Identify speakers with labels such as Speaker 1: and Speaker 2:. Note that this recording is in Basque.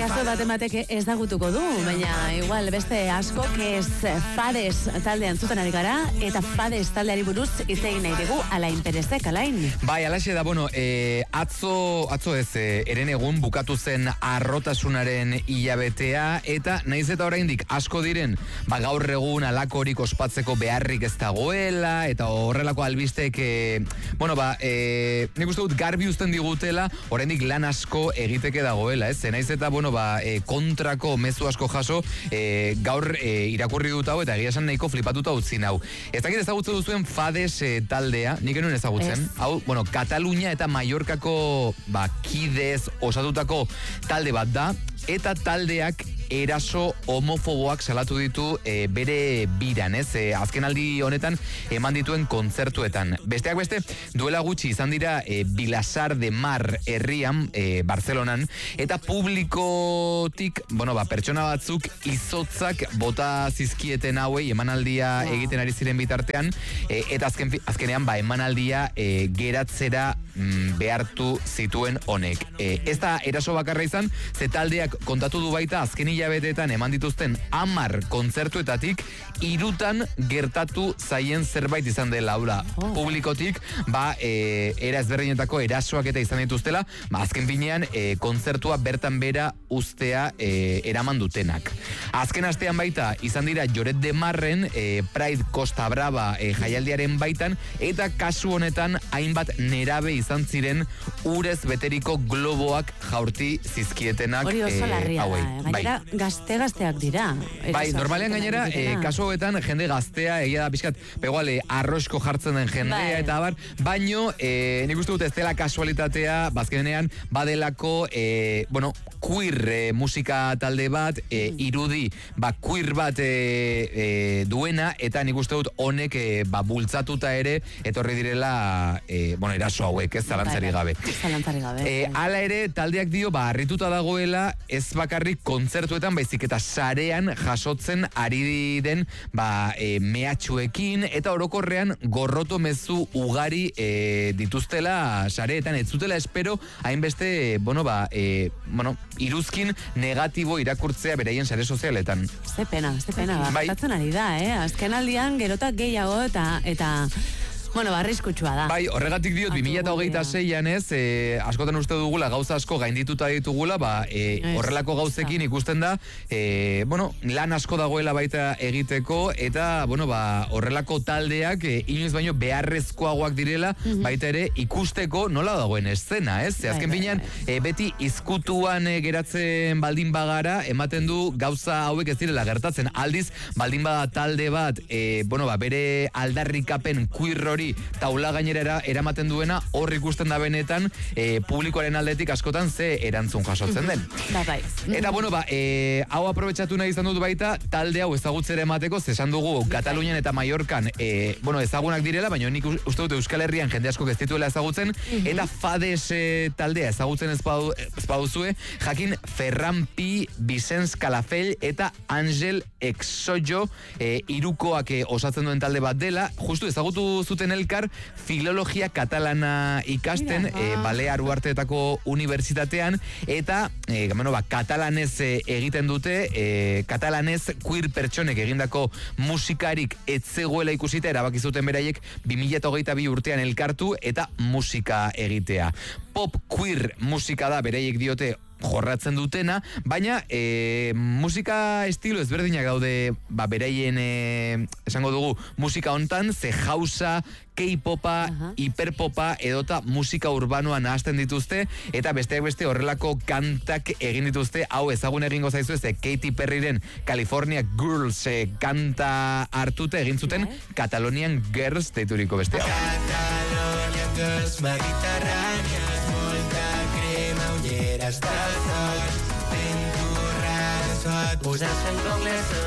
Speaker 1: arazo bat emateke ez dagutuko du, baina igual beste asko ez Fades taldean zuten ari gara, eta Fades taldeari buruz hitz egin nahi dugu Alain Perezek, Alain.
Speaker 2: Bai, alaxe da, bueno, atzo ez, eren egun bukatu zen arrotasunaren hilabetea, eta naiz eta oraindik asko diren, gaur egun alakorik ospatzeko beharrik ez dagoela, eta horrelako albistek, nik uste dut garbi uzten digutela, oraindik lan asko egiteke dagoela, ez? Naiz eta, kontrako mezu asko jaso, gaur irakurri dut hau, eta egia esan nahiko flipatuta utzi nau. Ez dakit ezagutzen duzuen Fades taldea, nik enuen ezagutzen. Hau, Katalunia eta Mallorcako kidez osatutako talde bat da, eta taldeak eraso homofoboak salatu ditu bere biran, ez? Azkenaldi honetan eman dituen kontzertuetan. Besteak beste, duela gutxi izan dira Vilasar de Mar herrian, Barcelonan, eta publikotik, pertsona batzuk izotzak bota zizkieten hauei emanaldia egiten ari ziren bitartean, eta azkenean emanaldia geratzera behartu zituen honek. Ez da eraso bakarra izan, ze taldeak kontatu du baita azken hilabeteetan eman dituzten 10 kontzertuetatik 3 gertatu zaien zerbait izan dela, publikotik, era ezberdinetako erasoak eta izan dituztela, azken finean kontzertua bertan bera ustea eraman dutenak. Azken astean baita izan dira Lloret de Marren, Pride Costa Brava jaialdiaren baitan, eta kasu honetan hainbat nerabe izan ziren urez beteriko globoak jaurti zizkietenak.
Speaker 1: Hori oso larria da, gainera gazteak dira.
Speaker 2: Bai, normalean gainera, kasu hauetan jende gaztea, egia da pixkat, pegoale, arrosko jartzen den jendea, eta abar, baino, nik uste dut ez dela kasualitatea, bazkenean, badelako, queer musika talde bat, irudi, queer bat duena, eta nik uste dut honek bultzatuta ere, etorri direla, eraso hauek, ez zalantzari gabe. Hala ere, taldeak dio, harrituta dagoela, ez bakarrik kontzertuetan, baizik eta sarean jasotzen ari den mehatxuekin, eta orokorrean gorroto mezu ugari dituztela sareetan, ez zutela espero, hainbeste, iruzkin negatibo irakurtzea beraien sare sozialetan.
Speaker 1: Ze pena, batatzen ari da, azken aldian gerota gehiago eta arriskutsua da. Bai,
Speaker 2: horregatik diot, 2026an askotan uste dugula, gauza asko gaindituta ditugula, horrelako gauzekin ikusten da, lan asko dagoela baita egiteko, eta, horrelako taldeak, inoiz baino beharrezkoagoak direla, baita ere ikusteko nola dagoen eszena, ez? Azken finean, beti izkutuan geratzen baldin bagara, ematen du gauza hauek ez direla gertatzen. Aldiz, baldin bada talde bat, bere aldarrikapen queer hori taula gainera eramaten duena, hor ikusten da benetan publikoaren aldetik askotan ze erantzun jasotzen den. Eta hau aprobetxatu nahi izan dut baita, talde hau ezagutzera emateko, esan dugu Katalunian eta Mallorcan ezagunak direla, baina nik uste dut Euskal Herrian jende asko ez dituela ezagutzen, eta Fades taldea ezagutzen ez baduzue, jakin Ferran Pi, Vicenç Calafell eta Àngel Exojo hirukoak osatzen duen talde bat dela, justu ezagutu zuten elkar filologia katalana ikasten Balear Uharteetako unibertsitatean, eta katalanez egiten dute, katalanez queer pertsonek egindako musikarik etzegoela ikusita, erabaki zuten beraiek 2022 urtean elkartu eta musika egitea. Pop queer musika da beraiek diote jorratzen dutena, baina musika estilo ezberdinak daude beraien esango dugu musika hontan, ze jausa, K-popa, hiperpopa edota musika urbanoa nahazten dituzte, eta besteak beste horrelako kantak egin dituzte, hau ezagun egingo zaizu ez, Katy Perryren California Girls kanta hartuta egin zuten Catalonian Girls deituriko beste hau.
Speaker 3: Catalonian Girls, Mediterrànies, molta crema, ulleres de sol, pinturrades, et posar-se en congles